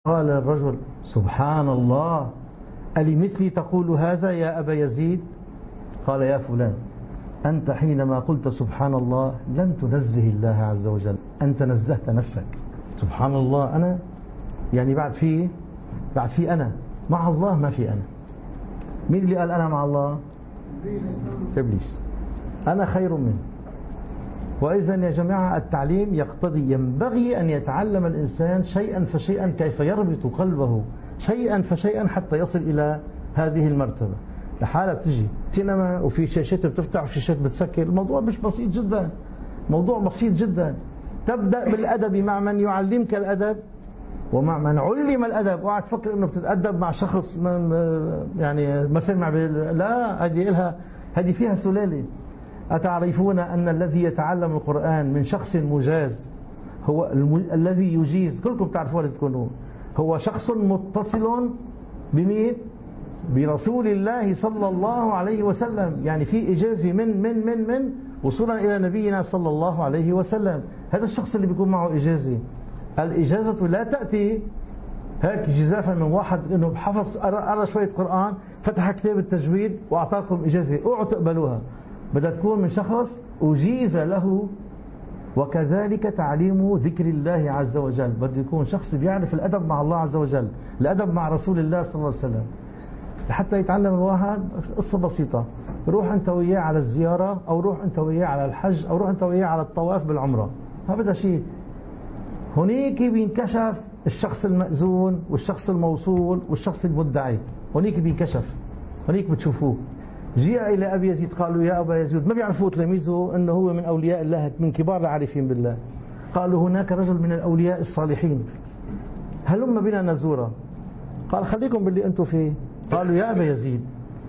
قال الرجل: سبحان الله، ألمثلي تقول هذا يا أبا يزيد؟ قال: يا فلان، أنت حينما قلت سبحان الله لم تنزه الله عز وجل، أنت نزهت نفسك. سبحان الله، أنا يعني بعد في أنا مع الله، ما في أنا. مين اللي قال أنا مع الله؟ إبليس. أنا خير منه. وإذا يا جماعة التعليم يقتضي، ينبغي أن يتعلم الإنسان شيئا فشيئا كيف يربط قلبه شيئا فشيئا حتى يصل إلى هذه المرتبة. لحالة بتجي سينما وفي شاشات بتفتح وفي شاشات بتسكر، الموضوع مش بسيط جدا، موضوع بسيط جدا. تبدأ بالأدب مع من يعلمك الأدب ومع من علم الأدب. اوعى تفكر انه بتتأدب مع شخص يعني ما سمع لا، هذه فيها سلالة. أتعرفون أن الذي يتعلم القرآن من شخص مجاز هو الذي يجيز؟ كلكم تعرفون تكونوا هو شخص متصل بمين؟ برسول الله صلى الله عليه وسلم. يعني في إجازة من وصولا إلى نبينا صلى الله عليه وسلم. هذا الشخص اللي بيكون معه إجازة. الإجازة لا تأتي هيك جزافا من واحد انه حفظ قرأ شوية قرآن، فتح كتاب التجويد واعطاكم إجازة، اوعوا تقبلوها. بدها تكون من شخص أجيز له. وكذلك تعليم ذكر الله عز وجل، بده يكون شخص بيعرف الأدب مع الله عز وجل، الأدب مع رسول الله صلى الله عليه وسلم. حتى يتعلم الواحد قصة بسيطة، روح أنت وياه على الزيارة، أو روح أنت وياه على الحج، أو روح أنت وياه على الطواف بالعمرة، ما بدها شيء. هناك بينكشف الشخص المأذون والشخص الموصول والشخص المدعي، هناك بينكشف، هناك بتشوفوه. جاء إلى أبي يزيد قالوا: يا أبا يزيد، ما بيعرفوا تلاميذه أنه هو من أولياء الله، من كبار العارفين بالله. قالوا: هناك رجل من الأولياء الصالحين، هلم بنا نزوره. قال: خليكم باللي أنتم فيه. قالوا: يا أبا يزيد،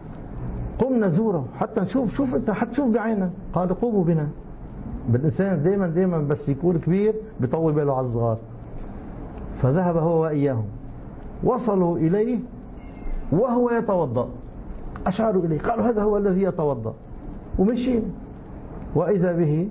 قم نزوره حتى نشوف، شوف أنت حتشوف بعينك. قالوا: قوموا بنا. بالإنسان دائما بس يكون كبير بيطول باله على الصغار. فذهب هو وإياهم، وصلوا إليه وهو يتوضأ، أشاروا إليه، قالوا: هذا هو الذي يتوضأ. ومشي، وإذا به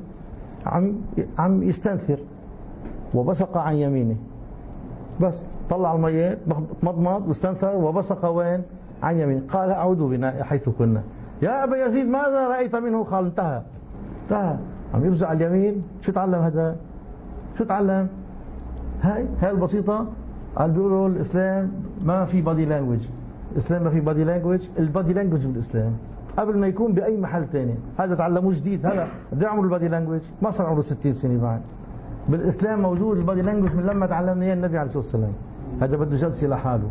عم يستنثر، وبصق عن يمينه. بس طلع الميات، مضمض واستنثر وبصق وين؟ عن يمينه. قال: أعودوا بنا حيث كنا. يا أبا يزيد، ماذا رأيت منه؟ قال: انتهى. عم يفزع اليمين. شو تعلم هذا؟ شو تعلم؟ هاي البسيطة. قال: بيقولوا الإسلام ما في بادي لانجوج. الإسلام ما في بادي لانجوج. البادي لانجوج بالإسلام قبل ما يكون بأي محل تاني. هذا تعلموه جديد. هلا قد عمره البادي لانجوج؟ ما صار عمره 60 سنة بعد. بالإسلام موجود البادي لانجوج من لما تعلمنا إياه النبي عليه الصلاة والسلام. هذا بده جلسة لحاله.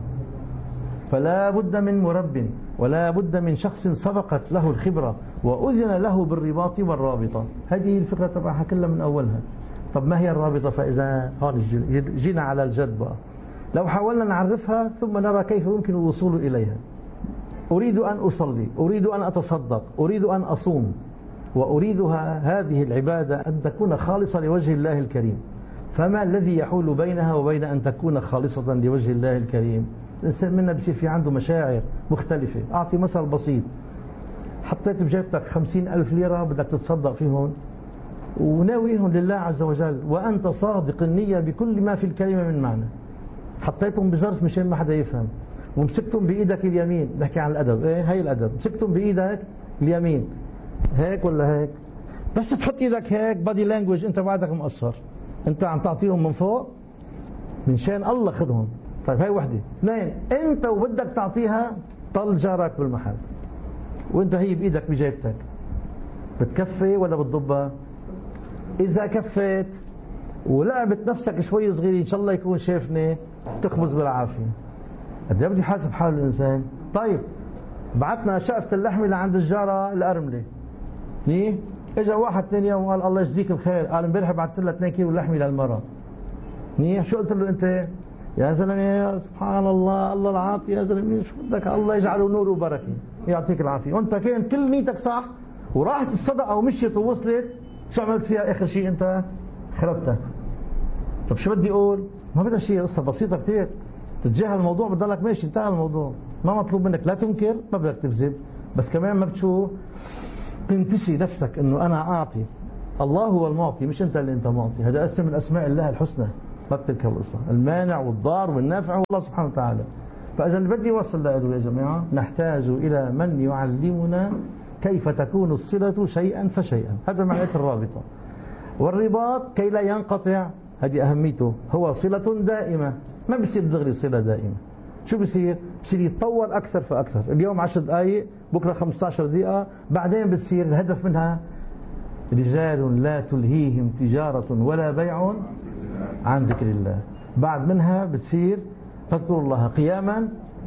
فلا بد من مرب، ولا بد من شخص سبقت له الخبرة وأذن له بالرباط والرابطة. هذه الفكرة تبعها كلها من أولها. طب ما هي الرابطة؟ فإذا هون جينا على الجد بقى، لو حاولنا نعرفها ثم نرى كيف يمكن الوصول إليها. أريد أن أصلي، أريد أن أتصدق، أريد أن أصوم، وأريدها هذه العبادة أن تكون خالصة لوجه الله الكريم. فما الذي يحول بينها وبين أن تكون خالصة لوجه الله الكريم؟ الإنسان منا بصير في عنده مشاعر مختلفة. أعطي مثل بسيط. حطيت بجيبتك 50,000 ليرة بدك تتصدق فيهم، وناويهم لله عز وجل، وأنت صادق النية بكل ما في الكلمة من معنى. حطيتهم بظرف مشان ما حدا يفهم، ومسكتهم بإيدك اليمين. نحكي عن الأدب، هاي الأدب. مسكتهم بإيدك اليمين هيك ولا هيك. بس تحط إيدك هيك بادي لانجوج، أنت بعدك مقصر. أنت عم تعطيهم من فوق من شان الله، خذهم. طيب هاي وحدة. اثنين، أنت وبدك تعطيها طل جارك بالمحل، وأنت هي بإيدك بجيبتك، بتكفي ولا بتضبها؟ إذا كفيت ولعبت نفسك شوي صغير، إن شاء الله يكون شايفني، تخبز بالعافية. قد بده يحاسب حاله الإنسان. طيب بعتنا شقفة اللحمة لعند الجارة الأرملة، إجا واحد ثاني يوم قال: الله يجزيك الخير، قال: امبارح بعثت لها 2 كيلو لحمة للمرة. شو قلت له أنت؟ يا زلمة سبحان الله، الله العافية يا زلمة، شو بدك؟ الله يجعله نور وبركة، يعطيك العافية. وأنت كانت كل نيتك صح، وراحت الصدقة ومشيت ووصلت، شو عملت فيها آخر شيء؟ أنت خربتها. طب شو بدي أقول؟ ما بدها شيء، قصة بسيطة كتير. تتجاهل الموضوع بتضلك ماشي، انتهى الموضوع. ما مطلوب منك لا تنكر، ما بدك تكذب، بس كمان ما بتشوف تنتشي نفسك انه انا اعطي. الله هو المعطي، مش انت اللي انت معطي. هذا اسم من اسماء الله الحسنى. ما بتركب القصة. المانع والضار والنافع هو الله سبحانه وتعالى. فإذا بدي أوصل له يا جماعة، نحتاج إلى من يعلمنا كيف تكون الصلة شيئا فشيئا. هذا معنى الرابطة. والرباط كي لا ينقطع، هذه أهميته، هو صلة دائمة، ما بصير دغري صلة دائمة. شو بصير يتطور أكثر فأكثر. اليوم 10 دقائق، بكرة 15 دقيقة، بعدين بتصير الهدف منها رجال لا تلهيهم تجارة ولا بيع عن ذكر الله. بعد منها بتصير تذكر الله قياما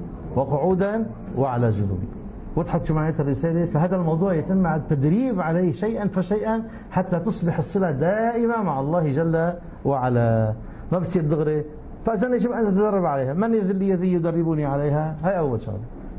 وقعودا وعلى جنوبهم. وضحت شو معناتها الرسالة؟ فهذا الموضوع يتم مع التدريب عليه شيئا فشيئا حتى تصبح الصلة دائمة مع الله جل وعلا، ما بتصير دغري. فإذا يجب أن نتدرب عليها. من الذي يدربني عليها؟ هاي أول شغلة.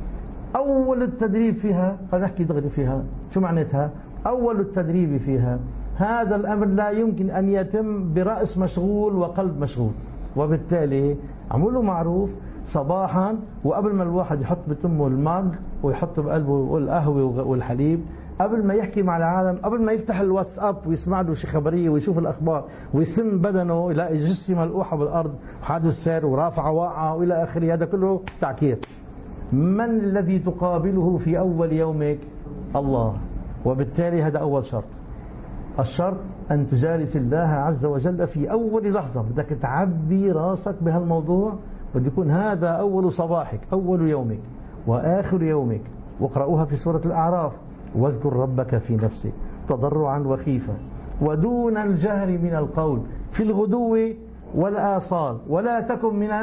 أول التدريب فيها، خلينا نحكي دغري فيها شو معناتها. أول التدريب فيها، هذا الأمر لا يمكن أن يتم برأس مشغول وقلب مشغول. وبالتالي عملوا معروف صباحا، وقبل ما الواحد يحط بتمه الماج ويحط بقلبه القهوة والحليب، قبل ما يحكي مع العالم، قبل ما يفتح الواتساب ويسمع له شي خبرية ويشوف الأخبار ويسم بدنه يلاقي جثة ملقوحة بالأرض وحادث سير ورافعة واقعة وإلى آخره، هذا كله تعكير. من الذي تقابله في أول يومك؟ الله. وبالتالي هذا أول شرط. الشرط أن تجالس الله عز وجل في أول لحظة. بدك تعبي راسك بهالموضوع، بده يكون هذا أول صباحك، أول يومك وآخر يومك. واقرأوها في سورة الأعراف: واذكر ربك في نفسك تضرعا وخيفا ودون الجهر من القول في الغدو والآصال ولا تكن من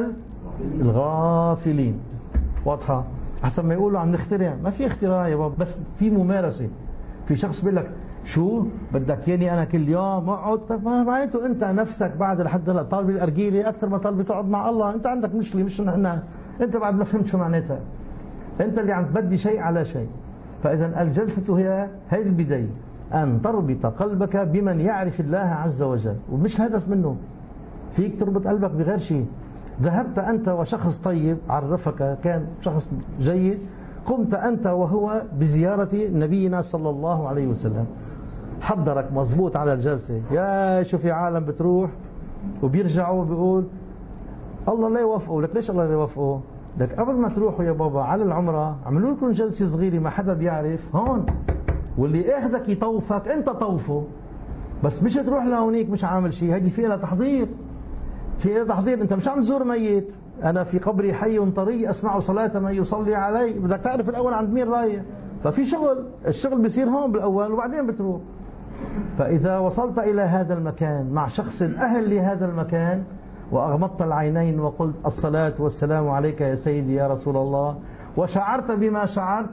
الغافلين. واضحة؟ حسب ما يقولوا عم نخترع، ما في اختراع يا بابا، بس في ممارسة. في شخص بيقول لك شو بدك ياني انا كل يوم اقعد؟ طيب ما معناته انت نفسك بعد لحد هلا طالب الارجيله اكثر ما طالب تقعد مع الله. انت عندك مشكله مش نحن. انت بعد ما فهمت شو معناتها، انت اللي عم تبدي شيء على شيء. فاذا الجلسه هي البدايه، ان تربط قلبك بمن يعرف الله عز وجل، ومش هدف منه. فيك تربط قلبك بغير شيء. ذهبت انت وشخص طيب عرفك، كان شخص جيد، قمت أنت وهو بزيارة نبينا صلى الله عليه وسلم، حضرك مضبوط على الجلسة. يا شو في عالم بتروح وبيرجعوا بيقول الله لا يوفقه. لك ليش الله لا يوفقه؟ لك قبل ما تروحوا يا بابا على العمرة عملوا لكم جلسة صغيرة ما حدا بيعرف هون، واللي اخذك يطوفك انت طوفه، بس مش تروح لهونيك مش عامل شيء. هذه فيها تحضير، فيها تحضير. انت مش عم تزور ميت. أنا في قبري حي طري أسمع صلاة من يصلي علي. بدك تعرف الأول عند مين رايح. ففي شغل، الشغل بيصير هون بالأول وبعدين بتروح. فإذا وصلت إلى هذا المكان مع شخص أهل لهذا المكان وأغمضت العينين وقلت الصلاة والسلام عليك يا سيدي يا رسول الله، وشعرت بما شعرت،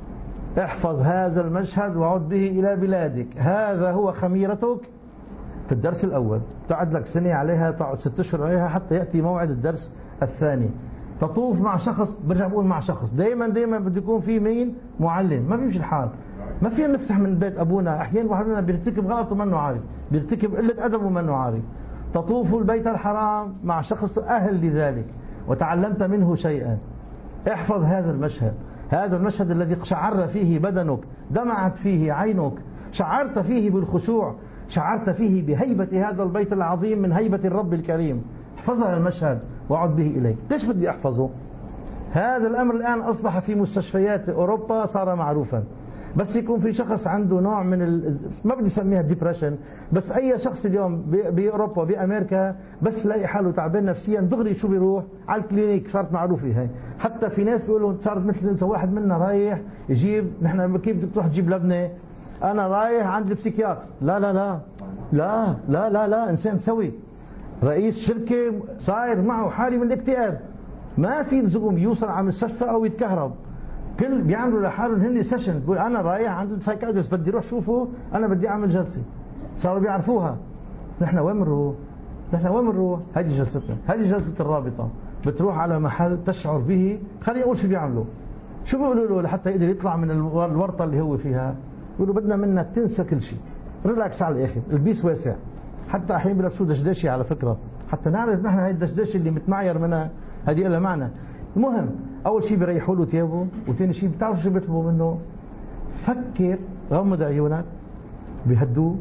احفظ هذا المشهد وعد به إلى بلادك. هذا هو خميرتك في الدرس الأول. تعد لك سنة عليها، تقعد 6 أشهر عليها حتى يأتي موعد الدرس الثاني. تطوف مع شخص، برجع بقول مع شخص، دائما بده يكون في مين؟ معلم. ما بيمشي الحال. ما فينا نفتح من بيت أبونا. أحيانا واحد منا بيرتكب غلط ومنه عارف، بيرتكب قلة أدب ومنه عارف. تطوف البيت الحرام مع شخص أهل لذلك وتعلمت منه شيئا. احفظ هذا المشهد، هذا المشهد الذي شعر فيه بدنك، دمعت فيه عينك، شعرت فيه بالخشوع، شعرت فيه بهيبة هذا البيت العظيم من هيبة الرب الكريم. احفظ هذا المشهد وعد به إليك. ليش بدي أحفظه؟ هذا الأمر الآن أصبح في مستشفيات أوروبا صار معروفا. بس يكون في شخص عنده نوع من ما بدي أسميها ديبريشن، بس أي شخص اليوم بأوروبا بأمريكا بس لاقي حاله تعبان نفسيا دغري شو بيروح على الكلينيك. صارت معروفة هاي. حتى في ناس بيقولوا صارت مثل واحد منا رايح يجيب، نحن كيف بدك تروح تجيب لبنة؟ أنا رايح عند البسيكياتر. لا لا لا لا لا لا لا، إنسان سوي، رئيس شركة صاير معه حالي من الاكتئاب، ما في لزوم يوصل على المستشفى أو يتكهرب. كل بيعملوا لحالهم هن سيشن. بقول أنا رايح عند السايكاتريست بدي أروح شوفه، أنا بدي أعمل جلسة. صاروا بيعرفوها. نحن وين بنروح؟ نحن وين بنروح؟ هذه جلستنا، هذه جلسة الرابطة. بتروح على محل تشعر به. خليني أقول شو بيعملوا، شو بيقولوا له لحتى يقدر يطلع من الورطة اللي هو فيها. بيقولوا بدنا منك تنسى كل شيء، ريلاكس على الآخر، البيس واسع. حتى أحيانا بيلبسوا دشداشي على فكرة، حتى نعرف نحن هاي الدشداشي اللي متمعير منها هذه لها معنى. المهم أول شيء بيريحوا له ثيابه، وثاني شيء بتعرف شو بيطلبوا منه؟ فكر، غمض عيونك، بيهدوه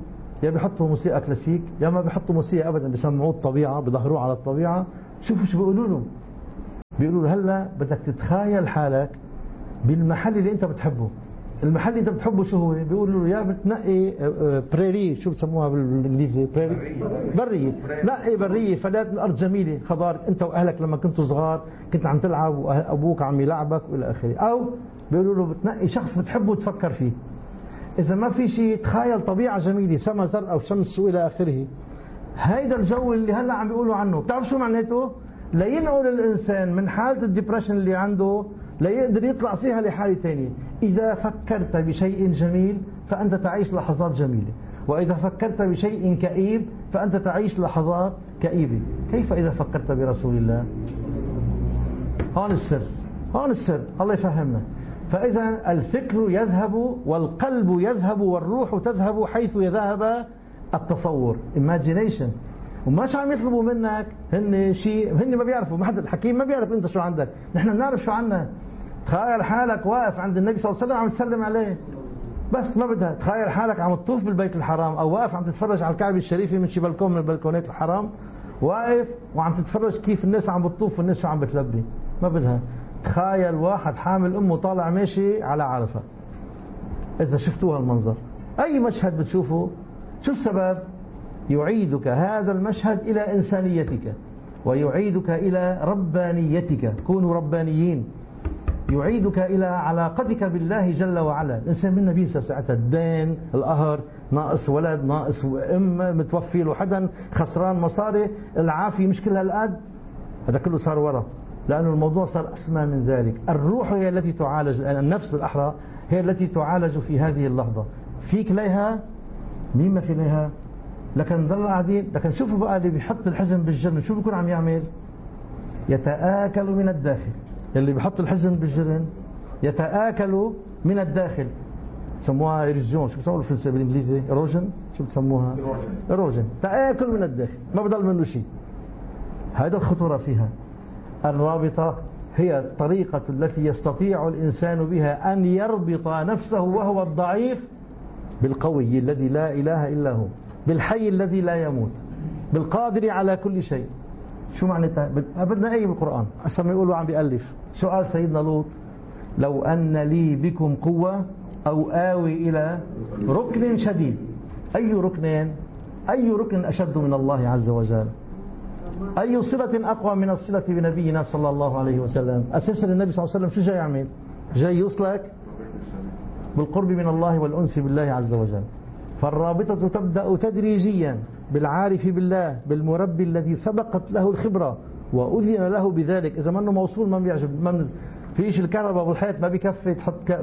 يا بيحطوا موسيقى كلاسيك يا ما بيحطوا موسيقى ابدا، بيسمعوه الطبيعه، بيظهروه على الطبيعه. شوفوا شو بيقولوا له، بيقولوا له هلا بدك تتخيل حالك بالمحل اللي انت بتحبه. المحل اللي انت بتحبه شو هو؟ بيقولوا له يا بتنقي بريري، شو بسموها بالانجليزي؟ بريه. نقي بريه، فلات من ارض جميله خضار، انت واهلك لما كنتوا صغار كنت عم تلعب وابوك عم يلعبك والى اخره. او بيقولوا له بتنقي شخص بتحبه وتفكر فيه. اذا ما في شيء تخيل طبيعه جميله، سما زرقاء وشمس والى اخره. هيدا الجو اللي هلا عم بيقولوا عنه، بتعرف شو معناته؟ لينقل الانسان من حاله الديبرشن اللي عنده ليقدر يطلع فيها لحاله ثانيه. اذا فكرت بشيء جميل فانت تعيش لحظات جميله، واذا فكرت بشيء كئيب فانت تعيش لحظات كئيبه. كيف اذا فكرت برسول الله؟ هون السر، هون السر، الله يفهمنا. فاذا الفكر يذهب والقلب يذهب والروح تذهب حيث يذهب التصور، imagination. وماش عم يطلبوا منك هن شيء، هن ما بيعرفوا، ما حد الحكيم ما بيعرف انت شو عندك، نحن بنعرف شو عندنا. تخيل حالك واقف عند النبي صلى الله عليه وسلم عم تسلم عليه، بس ما بدها. تخيل حالك عم تطوف بالبيت الحرام، او واقف عم تتفرج على الكعبة الشريفة من شي بلكون من بلكونات الحرام، واقف وعم تتفرج كيف الناس عم بتطوف والناس شو عم بتلبي، ما بدها. تخيل واحد حامل امه طالع ماشي على عرفة. اذا شفتوا هالمنظر، اي مشهد بتشوفه، شو السبب؟ يعيدك هذا المشهد إلى إنسانيتك، ويعيدك إلى ربانيتك. كونوا ربانيين. يعيدك إلى علاقتك بالله جل وعلا. الإنسان منا بينسى ساعتها الدين، القهر، ناقص ولد، ناقص أم، متوفي له حدا، خسران مصاري، العافية مش كلها القد، هذا كله صار ورا، لأن الموضوع صار أسمى من ذلك. الروح هي التي تعالج، النفس بالأحرى هي التي تعالج في هذه اللحظة. فيك ليها؟ مين ما في ليها؟ لكن ضل قاعدين. لكن شوفوا بقى اللي بيحط الحزن بالجبن شو بيكون عم يعمل؟ يتآكل من الداخل. اللي بيحط الحزن بالجبن يتآكل من الداخل. بسموها ايروجن، شو بسموها بالانجليزي؟ ايروجن، شو بسموها؟ ايروجن. تآكل من الداخل، ما بضل منه شيء. هذا الخطورة فيها. الرابطة هي الطريقة التي يستطيع الإنسان بها أن يربط نفسه وهو الضعيف بالقوي الذي لا إله إلا هو، بالحي الذي لا يموت، بالقادر على كل شيء. شو معناتها؟ بدنا ايه بالقرآن عشان ما يقولوا عم بيألف. شو قال سيدنا لوط؟ لو أن لي بكم قوة أو آوي إلى ركن شديد. أي ركن؟ أي ركن أشد من الله عز وجل؟ أي صلة أقوى من الصلة بنبينا صلى الله عليه وسلم؟ أساسا النبي صلى الله عليه وسلم شو جاي يعمل؟ جاي يوصلك بالقرب من الله والأنس بالله عز وجل. فالرابطة تبدأ تدريجيا بالعارف بالله، بالمربي الذي سبقت له الخبرة وأذن له بذلك. إذا ما أنه موصول ما بيعجب، ما فيش الكهرباء بالحيط ما بيكفي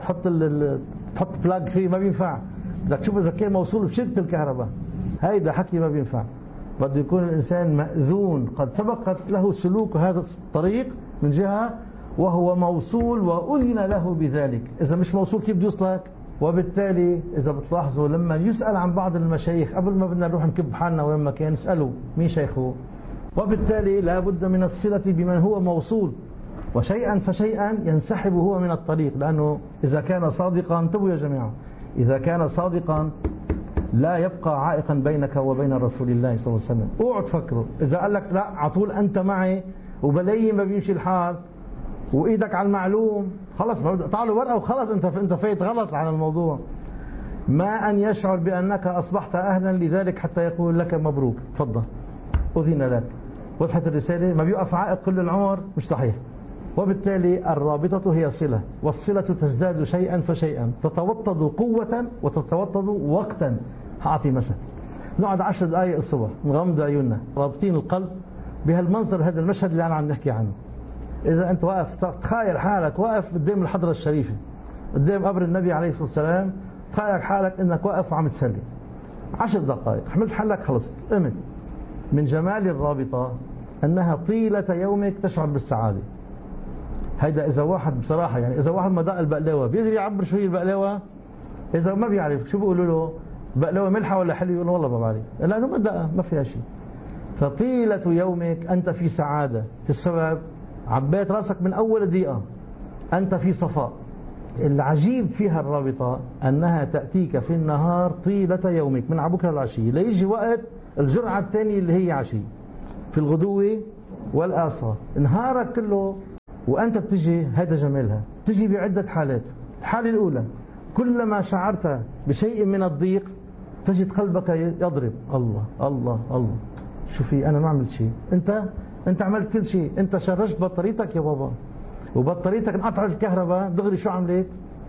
تحط بلاج فيه، ما بينفع. بدك تشوف إذا كان موصول بشدة الكهرباء، هيدا حكي ما بينفع. بده يكون الإنسان مأذون، قد سبقت له سلوك هذا الطريق من جهة، وهو موصول وأذن له بذلك. إذا مش موصول كيف بده يوصلك؟ وبالتالي إذا بتلاحظوا لما يسأل عن بعض المشايخ قبل ما بدنا نروح نكب حالنا وين ما كان نسأله مين شيخه. وبالتالي لا بد من الصلة بمن هو موصول، وشيئا فشيئا ينسحب هو من الطريق. لأنه إذا كان صادقا، انتبهوا يا جماعة، إذا كان صادقا لا يبقى عائقا بينك وبين رسول الله صلى الله عليه وسلم. اوعوا تفكروا إذا قال لك لا عطول أنت معي وبلي ما بيمشي الحال وإيدك على المعلوم، خلص قطع له ورقة وخلص، انت فايت غلط عن الموضوع. ما أن يشعر بأنك أصبحت أهلا لذلك حتى يقول لك مبروك تفضل أذن لك. وضحت الرسالة؟ ما بيوقف عائق كل العمر، مش صحيح. وبالتالي الرابطة هي صلة، والصلة تزداد شيئا فشيئا، تتوطد قوة وتتوطد وقتا. هأعطي مثل، نقعد 10 دقائق الصبح نغمض عيوننا رابطين القلب بهالمنظر، هذا المشهد اللي أنا عم نحكي عنه. إذا أنت واقف، تخيل حالك واقف قدام الحضرة الشريفة، قدام قبر النبي عليه الصلاة والسلام، تخيل حالك إنك واقف وعم تسلي 10 دقائق، حملت حالك خلص قمت. من جمال الرابطة أنها طيلة يومك تشعر بالسعادة. هيدا إذا واحد بصراحة، يعني إذا واحد ما دق البقلاوة بيقدر يعبر شو هي البقلاوة. إذا ما بيعرف شو بيقولوا له بقلاوة ملحة ولا حلوة، يقول والله ما بعرف، لأنه ما دقها ما فيها شيء. فطيلة يومك أنت في سعادة. في السبب عبيت راسك من أول دقيقة أنت في صفاء، العجيب فيها الرابطة أنها تأتيك في النهار طيلة يومك من عبكرة العشية، ليجي وقت الجرعة الثانية اللي هي عشية في الغدوة والآصال، نهارك كله وأنت بتجي. هذا جمالها، تجي بعدة حالات. الحالة الأولى كلما شعرت بشيء من الضيق تجد قلبك يضرب، الله الله الله، شوفي أنا ما عملت شيء، أنت عملت كل شيء، أنت شرجت بطاريتك يا بابا، وبطاريتك انقطعت الكهرباء دغري شو عملت؟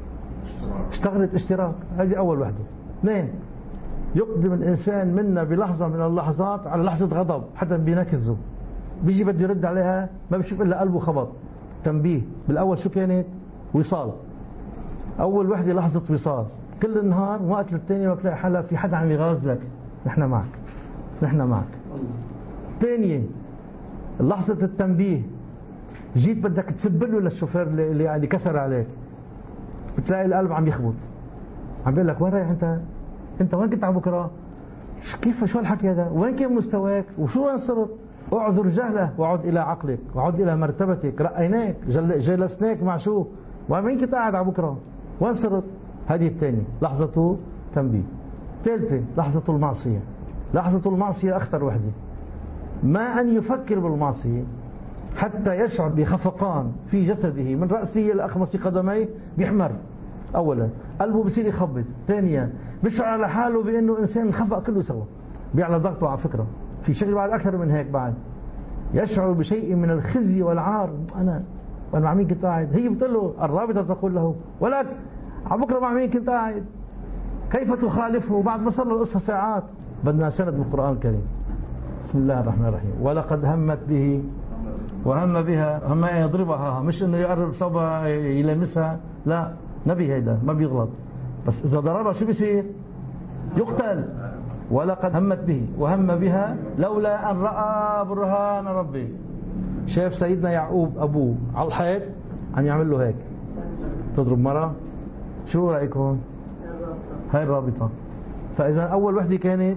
اشتغلت اشتراك. هذه أول وحدة. اثنين، يقدم الإنسان منا بلحظة من اللحظات على لحظة غضب، حتى بينكزه، بيجي بده يرد عليها ما بيشوف إلا قلبه خبط. تنبيه، بالأول شو كانت؟ وصال. أول وحدة لحظة وصال، كل النهار وقت للتاني وقت تلاقي حالك في حدا عم يغازلك، نحن معك نحن معك. ثانية لحظة التنبيه، جيت بدك تسبله للشوفير اللي كسر عليك، بتلاقي القلب عم يخبط، عم بيقول لك وين رايح انت وين كنت على بكره؟ كيف شو الحكي هذا؟ وين كان مستواك؟ وشو وين صرت؟ اعذر جهله وعد الى عقلك وعد الى مرتبتك، رأيناك جلسناك مع شو؟ وين كنت قاعد على بكره؟ وين صرت؟ هذه الثانية لحظة تنبيه. ثالثة لحظة المعصية. لحظة المعصية أخطر وحدة، ما أن يفكر بالمعصية حتى يشعر بخفقان في جسده من رأسه إلى أخمص قدميه، بيحمر. أولا قلبه بصير يخبط. ثانيا بيشعر على حاله بأنه إنسان الخفق كله سوا، بيعلى ضغطه. على فكرة في شغل بعد أكثر من هيك، بعد يشعر بشيء من الخزي والعار. أنا مع مين كنت قاعد؟ هي بتقول له، الرابطة تقول له ولك على بكرة مع مين كنت قاعد؟ كيف تخالفه بعد ما صار له القصة ساعات؟ بدنا سند من القرآن الكريم. بسم الله الرحمن الرحيم. ولقد همت به وهم بها، هم يضربها، مش انه يقرب صوبها يلمسها، لا، نبي هيدا ما بيغلط، بس اذا ضربها شو بيصير؟ يقتل. ولقد همت به وهم بها لولا ان راى برهان ربي. شاف سيدنا يعقوب ابوه على الحيط عم يعمل له هيك، تضرب مرة، شو رايكم؟ هاي الرابطة. فاذا اول وحده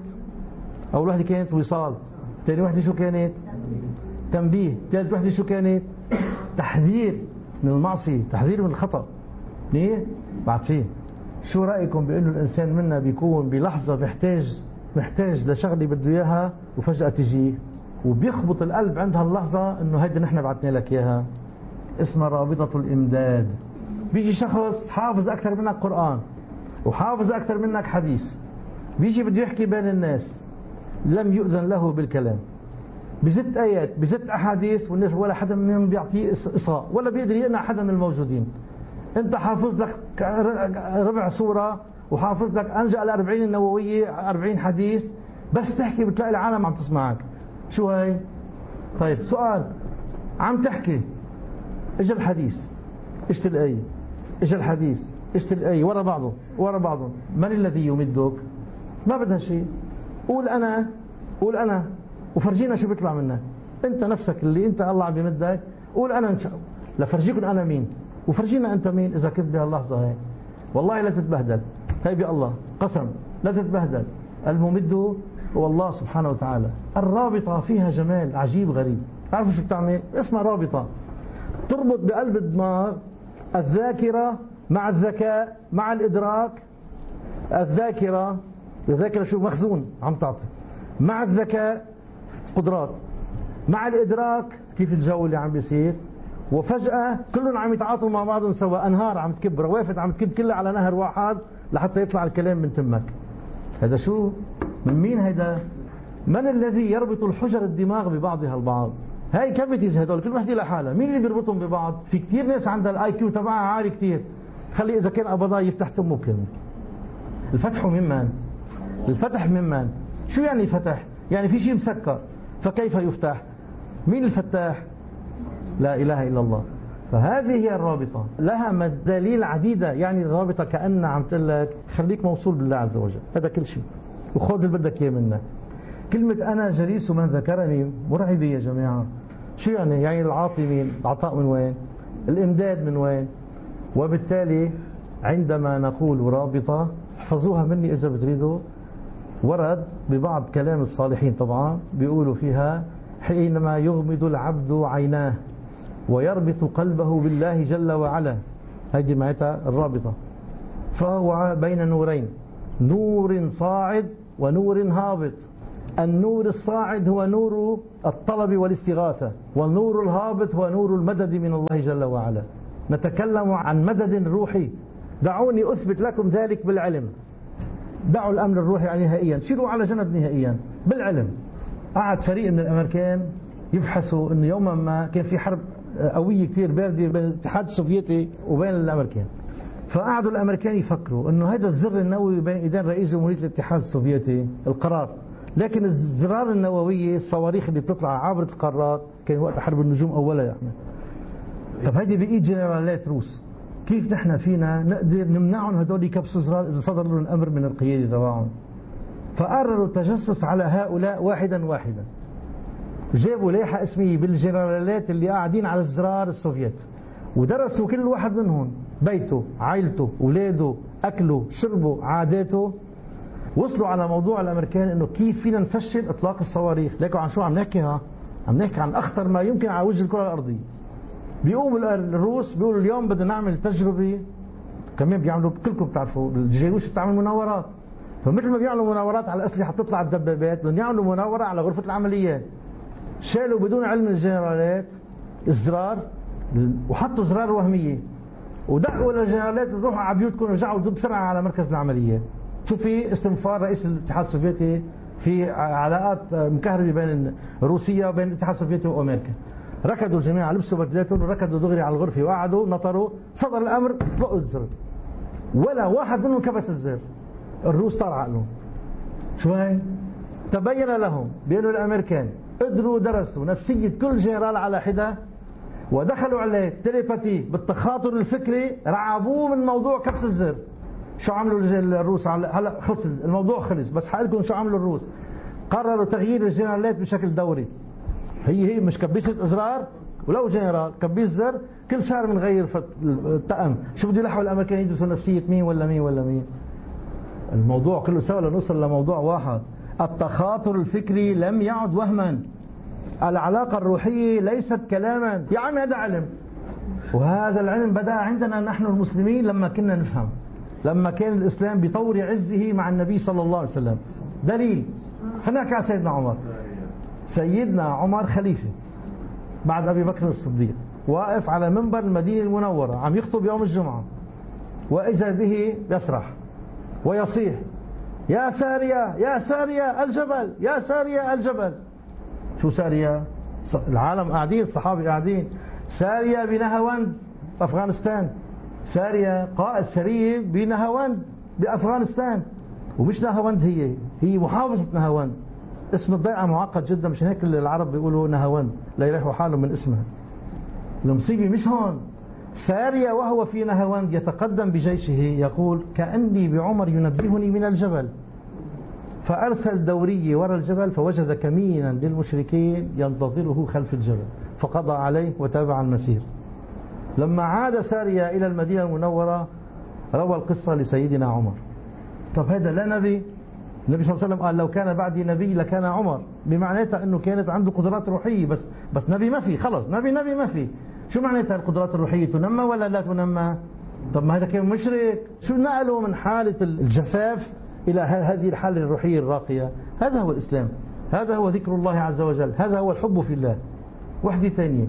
كانت وصال، ثاني وحده شو كانت؟ تنبيه، ثالث وحده شو كانت؟ تحذير من المعصية، تحذير من الخطأ. ليه؟ بعد فيه. شو رأيكم بأنه الإنسان منا بيكون بلحظة محتاج لشغلة بده إياها وفجأة تجي وبيخبط القلب عند هاللحظة إنه هيدا نحن بعتنا لك إياها، اسمها رابطة الإمداد. بيجي شخص حافظ أكثر منك قرآن وحافظ أكثر منك حديث، بيجي بده يحكي بين الناس، لم يؤذن له بالكلام، بزت آيات بزت أحاديث، والناس ولا حدا منهم بيعطيه إصغاء ولا بيقدر يقنع حدا من الموجودين. أنت حافظ لك ربع سورة وحافظ لك أنجأ ال40 النووية 40 حديث، بس تحكي بتلاقي العالم عم تسمعك. شو هاي؟ طيب سؤال، عم تحكي اجى الحديث اشت الآية، اجى الحديث اشت الآية ورا بعضهم، من الذي يمدك؟ ما بدها شيء، قول أنا وفرجينا شو بيطلع منك. انت نفسك اللي انت الله عم يمدك، قول انا ان شاء الله لفرجيكم انا مين، وفرجينا انت مين اذا كنت بهاللحظه هاي. والله لا تتبهدل، طيب يا الله قسم لا تتبهدل، الممد هو الله سبحانه وتعالى. الرابطه فيها جمال عجيب غريب. تعرفوا شو بتعمل؟ اسمها رابطه، تربط بقلب الدماغ الذاكره مع الذكاء مع الادراك. الذاكره شو؟ مخزون عم تعطي، مع الذكاء قدرات، مع الإدراك كيف الجو اللي عم بيصير، وفجأة كلهم عم يتعاطوا مع بعضهم سوا. أنهار عم تكب، روافد عم تكب كلها على نهر واحد لحتى يطلع الكلام من تمك. هذا شو؟ من مين هيدا؟ من الذي يربط الحجر الدماغ ببعضها البعض؟ هاي كافيتيز هدول كل وحده لحالها، مين اللي بيربطهم ببعض؟ في كثير ناس عندها الاي كيو تبعها عالي كثير، خلي إذا كان أبدا يفتح تمه كلمة. الفتح ممن؟ الفتح ممن؟ شو يعني فتح؟ يعني في شيء مسكر، فكيف يفتح؟ مين الفتاح؟ لا إله إلا الله. فهذه هي الرابطة، لها دليل عديدة. يعني الرابطة كأن عم تقول لك خليك موصول بالله عز وجل، هذا كل شيء، وخذ اللي بدك إياه منك. كلمة أنا جليس من ذكرني مرعبة يا جماعة. شو يعني؟ يعني العاطي مين؟ العطاء من وين؟ الإمداد من وين؟ وبالتالي عندما نقول رابطة، احفظوها مني إذا بتريدوا، ورد ببعض كلام الصالحين طبعا بيقولوا فيها: حينما يغمض العبد عيناه ويربط قلبه بالله جل وعلا هيدي معناتها الرابطة. فهو بين نورين، نور صاعد ونور هابط. النور الصاعد هو نور الطلب والاستغاثة، والنور الهابط هو نور المدد من الله جل وعلا. نتكلم عن مدد روحي، دعوني أثبت لكم ذلك بالعلم. دعوا الأمر الروحي نهائيا، شيلوا على جنب نهائيا. بالعلم قعد فريق من الأمريكان يبحثوا أنه يوما ما كان في حرب قوية كثير باردة بين الاتحاد السوفيتي وبين الأمريكان، فقعدوا الأمريكان يفكروا أنه هذا الزر النووي بين إيدين رئيس جمهورية الاتحاد السوفيتي القرار، لكن الزرار النووية الصواريخ اللي بتطلع عبر القارات كان وقت حرب النجوم أولا يعني. طب هذه بإيد جنرالات روس، كيف نحن فينا نقدر نمنعهم هدول يكبسوا زرار إذا صدر لهم الأمر من القيادة تبعهم؟ فقرروا التجسس على هؤلاء واحدا واحدا. جابوا لائحة اسمية بالجنرالات اللي قاعدين على الزرار السوفيت، ودرسوا كل واحد منهم بيته، عائلته، اولاده، اكله، شربه، عاداته. وصلوا على موضوع الامريكان انه كيف فينا نفشل اطلاق الصواريخ. لكن عن شو عم نحكي؟ عم نحكي عن اخطر ما يمكن على وجه الكرة الارضية. بيقوموا الروس بيقولوا اليوم بدنا نعمل تجربة، كمان بيعملوا كلكم بتعرفوا الجيوش بتعمل مناورات، فمثل ما بيعملوا مناورات على الأسلحة تطلع الدبابات بدهم يعملوا مناورة على غرفة العمليات. شالوا بدون علم الجنرالات الزرار وحطوا زرار وهمية ودقوا للجنرالات روحوا على بيوتكم ورجعوا بسرعة على مركز العمليات. شو في استنفار رئيس الاتحاد السوفيتي في علاقات مكهربة بين روسيا وبين الاتحاد السوفيتي وأمريكا. ركضوا جميعا، لبسوا بدلاتهم وركضوا دغري على الغرفة وقعدوا نطروا. صدر الأمر طلقوا الزر، ولا واحد منهم كبس الزر. الروس طار عقلهم. شو هاي؟ تبين لهم بأنه الأمريكان قدروا درسوا نفسية كل جنرال على حدة ودخلوا عليه تليباتي بالتخاطر الفكري، رعبوه من موضوع كبس الزر. شو عملوا الروس؟ هلا خلص الموضوع خلص، بس حقلكم شو عملوا الروس؟ قرروا تغيير الجنرالات بشكل دوري. هي مش كبيسة ازرار، ولو جنرال كبيس زر كل شهر بنغير الطقم. شو بده يلحقوا الامريكان يدرسوا نفسية مين ولا مين ولا مين؟ الموضوع كله سوا لنوصل لموضوع واحد. التخاطر الفكري لم يعد وهما، العلاقة الروحية ليست كلاما. يا عم هذا علم، وهذا العلم بدأ عندنا نحن المسلمين لما كنا نفهم، لما كان الإسلام بطور عزه مع النبي صلى الله عليه وسلم. دليل، خلينا نحكي على سيدنا عمر. سيدنا عمر خليفة بعد أبي بكر الصديق، واقف على منبر المدينة المنورة عم يخطب يوم الجمعة، وإذا به يسرح ويصيح: يا سارية يا سارية الجبل، يا سارية الجبل. شو سارية؟ العالم قاعدين، الصحابة قاعدين. سارية بنهاوند بأفغانستان، سارية قائد سرية بنهاوند بأفغانستان. ومش نهاوند، هي محافظة نهاوند. اسم الضيعة معقد جدا، مش هيك العرب بيقولوا نهاوند لا يريحوا حالهم من اسمها. المصيبة مش هون. سارية وهو في نهاوند يتقدم بجيشه يقول: كأني بعمر ينبهني من الجبل. فأرسل دورية وراء الجبل فوجد كمينا للمشركين ينتظره خلف الجبل، فقضى عليه وتابع المسير. لما عاد سارية إلى المدينة المنورة روى القصة لسيدنا عمر. طب هذا لا نبي؟ النبي صلى الله عليه وسلم قال: لو كان بعدي نبي لكان عمر، بمعناتها أنه كانت عنده قدرات روحية، بس نبي ما في، خلص نبي ما في. شو معناتها القدرات الروحية؟ تنمى ولا لا تنمى؟ طب ما هذا كان مشرك. شو نقله من حالة الجفاف إلى هذه الحالة الروحية الراقية؟ هذا هو الإسلام، هذا هو ذكر الله عز وجل، هذا هو الحب في الله. وحدة ثانية،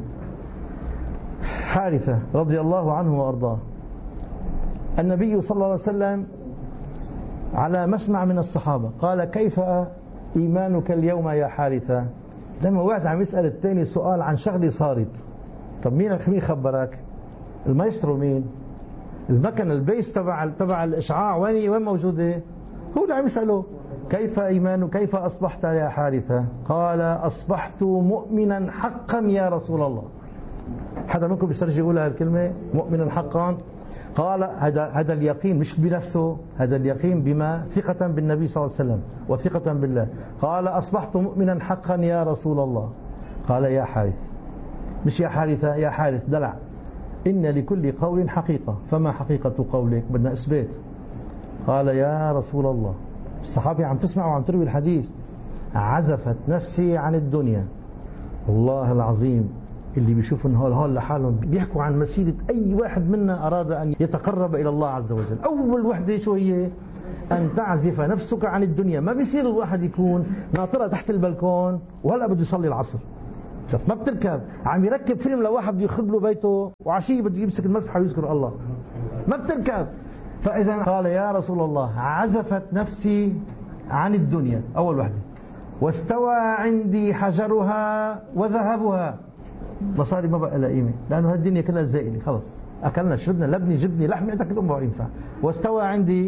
حارثة رضي الله عنه وأرضاه. النبي صلى الله عليه وسلم على مسمع من الصحابة قال: كيف إيمانك اليوم يا حارثة؟ لما واحد عم يسأل الثاني سؤال عن شغلة صارت. طب مين خبرك؟ المايسترو مين؟ المكنة البيس تبع الإشعاع وين موجودة؟ هو اللي عم يسأله: كيف إيمانك؟ كيف أصبحت يا حارثة؟ قال: أصبحت مؤمنا حقا يا رسول الله. حدا منكم بيسترجي يقول هالكلمة مؤمنا حقا؟ قال: هذا اليقين مش بنفسه، هذا اليقين بما ثقة بالنبي صلى الله عليه وسلم وثقة بالله. قال: أصبحت مؤمنا حقا يا رسول الله. قال: يا حارث، مش يا حارثة، يا حارث دلع، إن لكل قول حقيقة، فما حقيقة قولك؟ بدنا إثبات. قال: يا رسول الله. الصحابي عم تسمع وعم تروي الحديث: عزفت نفسي عن الدنيا، والله العظيم اللي بيشوفوا ان هول لحالهم بيحكوا عن مسيرة اي واحد منا اراد ان يتقرب الى الله عز وجل. اول وحدة شو هي؟ ان تعزف نفسك عن الدنيا. ما بيصير الواحد يكون ناطرة تحت البلكون وهلا بده يصلي العصر، ما بتركب. عم يركب فيلم لواحد بده يخرب له بيته وعشية بده يمسك المسبحة ويذكر الله، ما بتركب. فاذا قال يا رسول الله عزفت نفسي عن الدنيا اول وحدة، واستوى عندي حجرها وذهبها. مصاري ما بقى لها قيمه، لانه هالدنيا كلها زائله، خلص اكلنا شربنا لبني جبني لحمه انت كل ما ينفع. واستوى عندي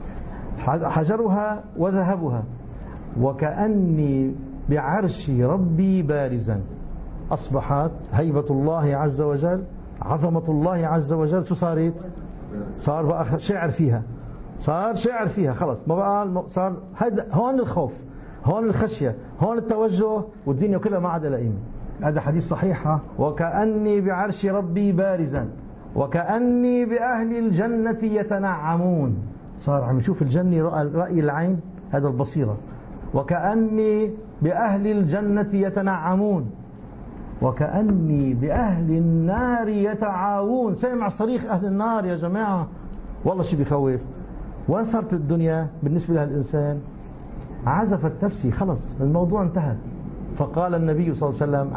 حجرها وذهبها وكأني بعرش ربي بارزا. اصبحت هيبه الله عز وجل، عظمه الله عز وجل شو صارت؟ صار بقى شاعر فيها، صار شاعر فيها، خلص ما بقى صار هذا. هون الخوف، هون الخشيه، هون التوجه، والدنيا كلها ما عاد لها قيمه. هذا حديث صحيح. وكأني بعرش ربي بارزا وكأني بأهل الجنة يتنعمون. صار عم يشوف الجنة رأي العين، هذا البصيرة. وكأني بأهل الجنة يتنعمون وكأني بأهل النار يتعاون. سمع صريخ أهل النار يا جماعة، والله شيء بيخوف. وين صارت الدنيا بالنسبة لهالإنسان؟ عزفت نفسي، خلص الموضوع انتهى. فقال النبي صلى الله عليه وسلم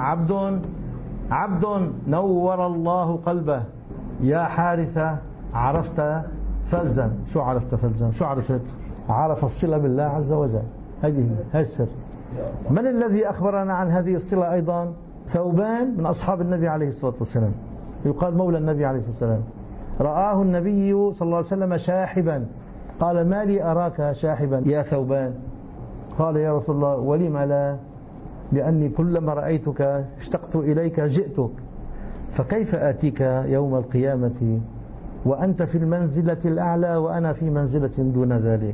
عبد نور الله قلبه يا حارثة عرفت فلزم. شو عرفت فلزم؟ شو عرفت؟ عرف الصلة بالله عز وجل. هذه السر. من الذي أخبرنا عن هذه الصلة أيضا؟ ثوبان من أصحاب النبي عليه الصلاة والسلام، يقال مولى النبي عليه الصلاة والسلام. رآه النبي صلى الله عليه وسلم شاحبا، قال ما لي أراك شاحبا يا ثوبان؟ قال يا رسول الله ولم لا؟ لأني كلما رأيتك اشتقت إليك جئتك، فكيف آتيك يوم القيامة وأنت في المنزلة الأعلى وأنا في منزلة دون ذلك؟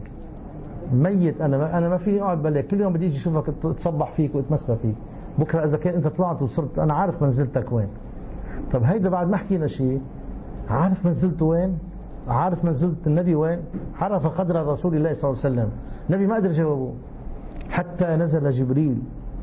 ميت أنا ما في أقعد بالك، كل يوم بدي أجي أشوفك أتصبح فيك وأتمسى فيك. بكرة إذا كان أنت طلعت وصرت أنا عارف منزلتك وين. طب هيدا بعد ما حكينا شيء، عارف منزلته وين؟ عارف منزلة النبي وين؟ عرف قدر رسول الله صلى الله عليه وسلم. النبي ما قدر جاوبه حتى نزل جبريل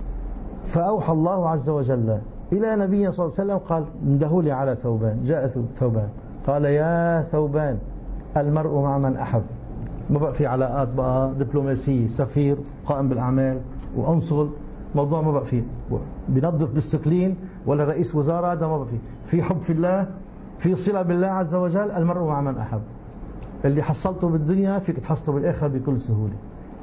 فأوحى الله عز وجل إلى نبي صلى الله عليه وسلم قال اندهوا لي على ثوبان. جاء ثوبان قال يا ثوبان المرء مع من أحب. ما بقى في علاقات بقى دبلوماسية، سفير قائم بالأعمال وأنصل، موضوع ما بقى فيه بينظف بالسكلين ولا رئيس وزارة، هذا ما بقى فيه. في حب في الله، في صلة بالله عز وجل. المرء مع من أحب. اللي حصلته بالدنيا فيك تحصله بالآخرة بكل سهولة.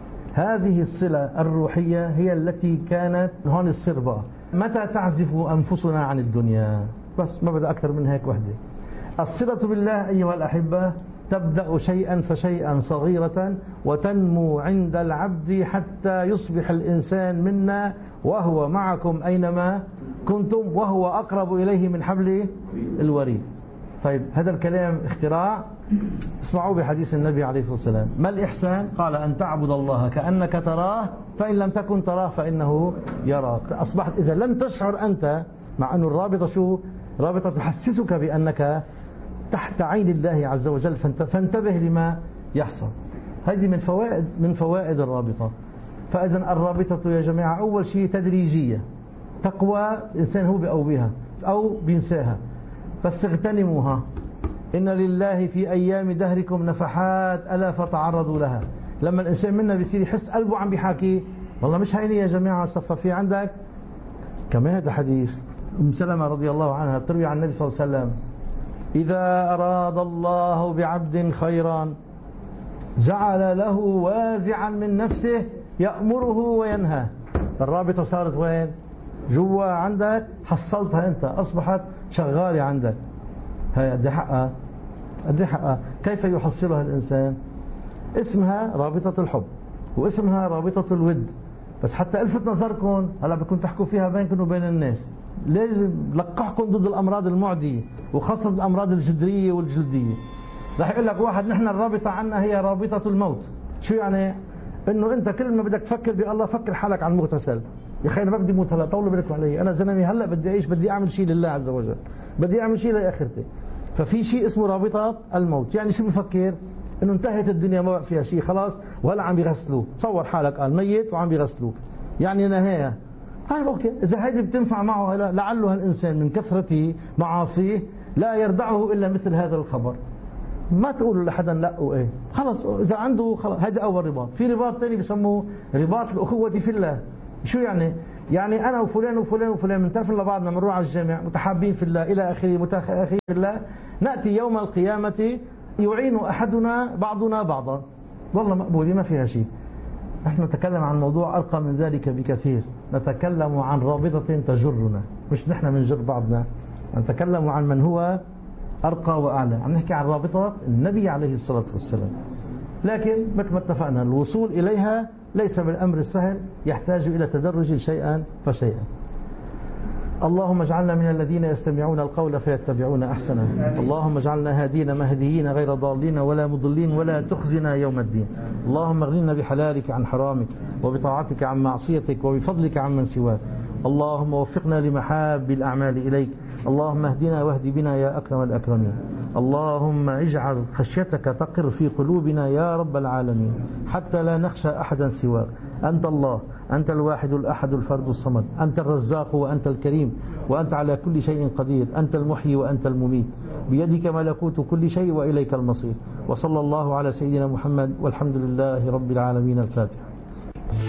هذه الصلة الروحية هي التي كانت هون السر بقى. متى تعزف أنفسنا عن الدنيا؟ بس ما بدأ أكثر من هيك وحدة. الصلة بالله أيها الأحبة تبدأ شيئا فشيئا صغيرة وتنمو عند العبد حتى يصبح الإنسان منا وهو معكم أينما كنتم وهو أقرب إليه من حبل الوريد. طيب هذا الكلام اختراع؟ اسمعوا بحديث النبي عليه الصلاة والسلام. ما الإحسان؟ قال أن تعبد الله كأنك تراه فإن لم تكن تراه فإنه يراك. أصبحت إذا لم تشعر أنت، مع أن الرابطة شو؟ رابطة تحسسك بأنك تحت عين الله عز وجل، فانتبه لما يحصل. هذه من فوائد الرابطة. فإذا الرابطة يا جماعة أول شيء تدريجية، تقوى الإنسان هو بيقويها أو بينساها، بس اغتنموها. إن لله في أيام دهركم نفحات ألا فتعرضوا لها. لما الإنسان منا بيصير يحس قلبه عم بيحاكي والله مش هيني يا جماعة صفى في عندك. كمان هذا حديث أم سلمة رضي الله عنها تروي عن النبي صلى الله عليه وسلم إذا أراد الله بعبد خيرا جعل له وازعا من نفسه يأمره وينهاه. الرابطة صارت وين؟ جوا عندك، حصلتها أنت، أصبحت شغالة عندك. هي قد حقها، قد حقها. كيف يحصلها الإنسان؟ اسمها رابطة الحب واسمها رابطة الود. بس حتى ألفت نظركم هلا بدكم تحكوا فيها بينكم وبين الناس، لازم لقحكم ضد الأمراض المعدية وخاصة الأمراض الجدرية والجلدية. راح يقول لك واحد نحن الرابطة عنا هي رابطة الموت. شو يعني؟ انه انت كل ما بدك تفكر بالله فكر حالك عن مغتسل. يا اخي انا ما بدي موت هلا، طولوا بالكم علي، انا زلمه هلا بدي اعيش، بدي اعمل شيء لله عز وجل، بدي اعمل شيء لاخرتي. ففي شيء اسمه رابطة الموت. يعني شو بفكر؟ انه انتهت الدنيا ما بقى فيها شيء خلاص، ولا عم بيغسلوه. تصور حالك قال ميت وعم بيغسلوه، يعني نهاية طيب أوكي، إذا هيدي بتنفع معه لعله هالإنسان من كثرة معاصيه لا يردعه إلا مثل هذا الخبر. ما تقولوا لحدا لا وإيه، خلص إذا عنده خلص. هذا أول رباط. في رباط ثاني بسموه رباط الأخوة في الله. شو يعني؟ يعني أنا وفلان وفلان وفلان بنتعرف لبعضنا، بنروح على الجامع متحابين في الله إلى آخره متأخرين في الله، نأتي يوم القيامة يعين أحدنا بعضنا بعضا، والله مقبولة ما فيها شيء. نحن نتكلم عن موضوع أرقى من ذلك بكثير، نتكلم عن رابطة تجرنا، مش نحن منجر بعضنا، نتكلم عن من هو أرقى وأعلى، عم نحكي عن رابطة النبي عليه الصلاة والسلام. لكن مثل ما اتفقنا الوصول إليها ليس بالأمر السهل، يحتاج إلى تدرج شيئا فشيئا. اللهم اجعلنا من الذين يستمعون القول فيتبعون أحسنه. اللهم اجعلنا هادين مهديين غير ضالين ولا مضلين ولا تخزنا يوم الدين. اللهم اغننا بحلالك عن حرامك وبطاعتك عن معصيتك وبفضلك عن من سواك. اللهم وفقنا لمحاب الأعمال إليك. اللهم اهدنا واهد بنا يا أكرم الأكرمين. اللهم اجعل خشيتك تقر في قلوبنا يا رب العالمين حتى لا نخشى أحدا سواك. أنت الله، أنت الواحد الأحد الفرد الصمد، أنت الرزاق وأنت الكريم، وأنت على كل شيء قدير، أنت المحيي وأنت المميت، بيدك ملكوت كل شيء وإليك المصير. وصلى الله على سيدنا محمد والحمد لله رب العالمين. الفاتحة.